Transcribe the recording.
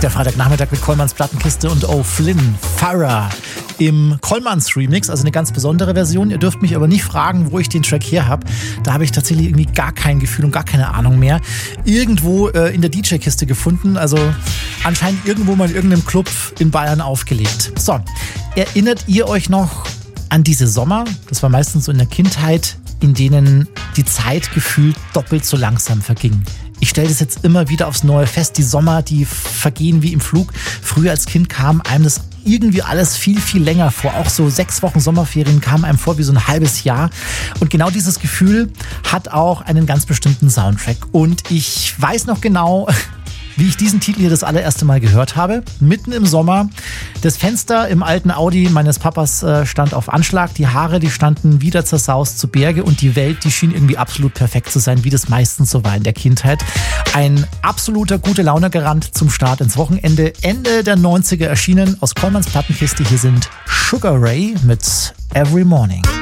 Der Freitagnachmittag mit Kollmanns Plattenkiste und O'Flynn, Farah im Kollmanns Remix, also eine ganz besondere Version. Ihr dürft mich aber nicht fragen, wo ich den Track her habe. Da habe ich tatsächlich irgendwie gar kein Gefühl und gar keine Ahnung mehr. Irgendwo in der DJ-Kiste gefunden, also anscheinend irgendwo mal in irgendeinem Club in Bayern aufgelegt. So, erinnert ihr euch noch an diese Sommer? Das war meistens so in der Kindheit, in denen die Zeit gefühlt doppelt so langsam verging. Ich stelle das jetzt immer wieder aufs Neue fest. Die Sommer, die vergehen wie im Flug. Früher als Kind kam einem das irgendwie alles viel, viel länger vor. Auch so 6 Wochen Sommerferien kamen einem vor wie so ein halbes Jahr. Und genau dieses Gefühl hat auch einen ganz bestimmten Soundtrack. Und ich weiß noch genau, wie ich diesen Titel hier das allererste Mal gehört habe. Mitten im Sommer. Das Fenster im alten Audi meines Papas stand auf Anschlag. Die Haare, die standen wieder zersaust zu Berge. Und die Welt, die schien irgendwie absolut perfekt zu sein, wie das meistens so war in der Kindheit. Ein absoluter Gute-Laune-Garant zum Start ins Wochenende. Ende der 90er erschienen aus Kollmanns Plattenkiste. Hier sind Sugar Ray mit Every Morning.